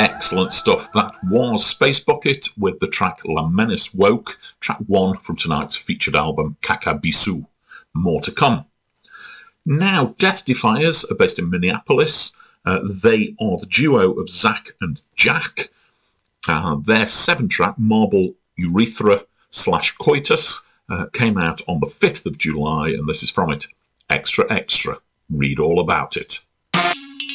Excellent stuff. That was Space Bucket with the track La Menace Woke, track 1 from tonight's featured album Kaka Bisou. More to come. Now, Death Defiers are based in Minneapolis. They are the duo of Zach and Jack. Their 7-track Marble Urethra / Coitus came out on the 5th of July, and this is from it. Extra, extra. Read all about it.